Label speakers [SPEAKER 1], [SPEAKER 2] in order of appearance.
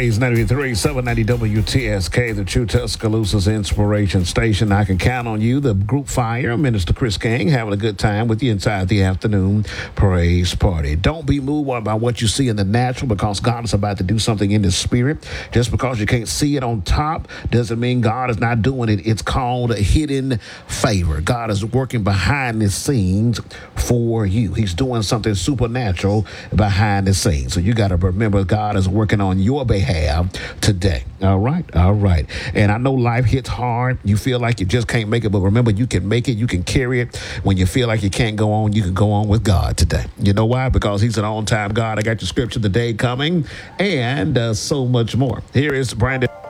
[SPEAKER 1] Blaze 93, 790 WTSK, the True Tuscaloosa's inspiration station. I can count on you, the group fire, Minister Chris King, having a good time with you inside the afternoon praise party. Don't be moved by what you see in the natural, because God is about to do something in the spirit. Just because you can't see it on top doesn't mean God is not doing it. It's called a hidden favor. God is working behind the scenes for you. He's doing something supernatural behind the scenes. So you got to remember, God is working on your behalf today. All right. And I know life hits hard. You feel like you just can't make it, but remember, you can make it. You can carry it. When you feel like you can't go on, you can go on with God today. You know why? Because He's an on-time God. I got your scripture, the day coming, and so much more. Here is Brandon.